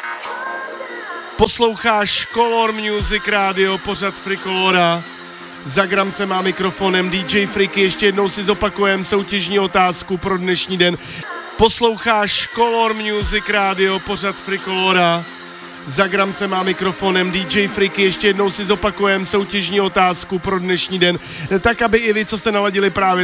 Posloucháš Color Music Radio, pořad Frikolora. Za gramcem a mikrofonem DJ Friky. Ještě jednou si zopakujem soutěžní otázku pro dnešní den. Posloucháš Color Music Radio, pořad Frikolora. Za gramcem a mikrofonem DJ Friky. Ještě jednou si zopakujem soutěžní otázku pro dnešní den. Tak, aby i vy, co jste naladili právě